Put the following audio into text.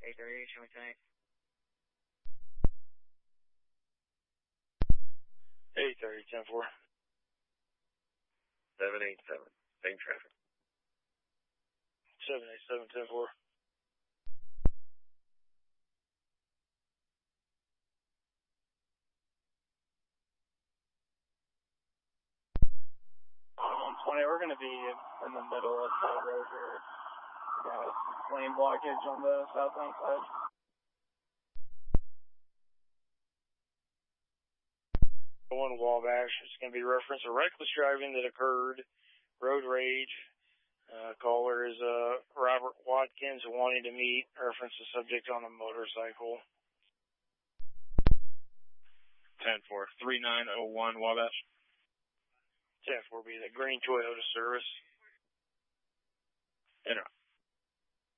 8:30, show me tonight. 8:30, 10-4. 787, same traffic. 787, 10-4. We're going to be in the middle of the road here. We got lane blockage on the southbound side. One Wabash. It's going to be reference a reckless driving that occurred. Road rage. Caller is Robert Watkins wanting to meet. Reference the subject on a motorcycle. 10-4. 3901 Wabash. 10-4 be the green Toyota service. Enter.